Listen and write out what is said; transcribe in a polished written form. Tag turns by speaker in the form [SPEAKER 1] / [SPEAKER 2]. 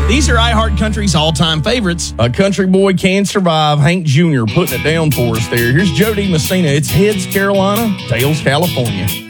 [SPEAKER 1] These are iHeart Country's all-time favorites.
[SPEAKER 2] A country boy can survive. Hank Jr. putting it down for us there. Here's Jody Messina. It's heads Carolina, tails California.